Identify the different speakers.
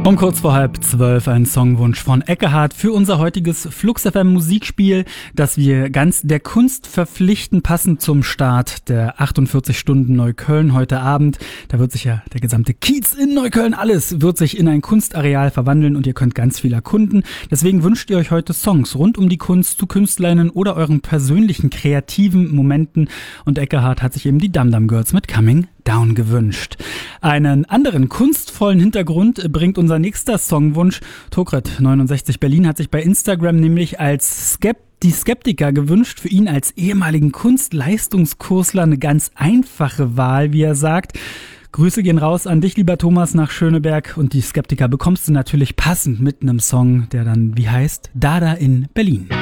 Speaker 1: Um kurz vor 11:30 ein Songwunsch von Eckehard für unser heutiges Flux FM Musikspiel, das wir ganz der Kunst verpflichten, passend zum Start der 48 Stunden Neukölln heute Abend. Da wird sich ja der gesamte Kiez in Neukölln, alles wird sich in ein Kunstareal verwandeln und ihr könnt ganz viel erkunden. Deswegen wünscht ihr euch heute Songs rund um die Kunst zu Künstlerinnen oder euren persönlichen kreativen Momenten. Und Eckehard hat sich eben die Dum Dum Girls mit Coming Down gewünscht. Einen anderen kunstvollen Hintergrund bringt unser nächster Songwunsch. Tokret69 Berlin hat sich bei Instagram nämlich als die Skeptiker gewünscht. Für ihn als ehemaligen Kunstleistungskursler eine ganz einfache Wahl, wie er sagt. Grüße gehen raus an dich, lieber Thomas, nach Schöneberg. Und die Skeptiker bekommst du natürlich passend mit einem Song, der dann wie heißt Dada in Berlin.